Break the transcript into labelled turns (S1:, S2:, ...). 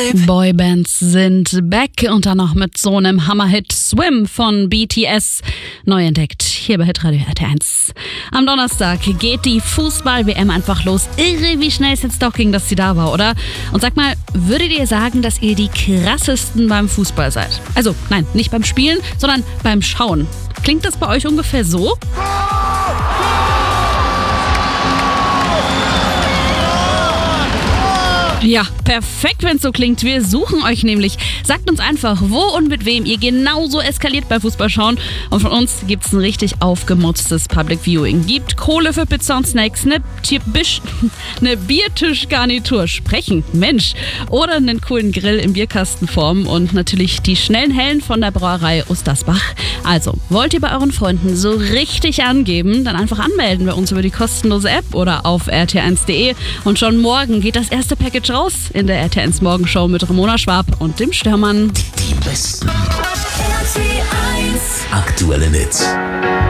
S1: Boybands sind back und dann noch mit so einem Hammerhit Swim von BTS. Neu entdeckt hier bei Hitradio RT1. Am Donnerstag geht die Fußball-WM einfach los. Irre, wie schnell es jetzt doch ging, dass sie da war, oder? Und sag mal, würdet ihr sagen, dass ihr die krassesten beim Fußball seid? Also, nein, nicht beim Spielen, sondern beim Schauen. Klingt das bei euch ungefähr so? Ja, perfekt, wenn es so klingt. Wir suchen euch nämlich. Sagt uns einfach, wo und mit wem ihr genauso eskaliert beim Fußballschauen. Und von uns gibt's ein richtig aufgemutztes Public Viewing. Gibt Kohle für Pizza und Snacks, eine Biertischgarnitur, sprechen, Mensch. Oder einen coolen Grill in Bierkastenform und natürlich die schnellen Hellen von der Brauerei Ostersbach. Also, wollt ihr bei euren Freunden so richtig angeben, dann einfach anmelden bei uns über die kostenlose App oder auf rt1.de. Und schon morgen geht das erste Package raus in der RT1 Morgenshow mit Ramona Schwab und dem Störmann.
S2: Die besten RT1 aktuellen Hits.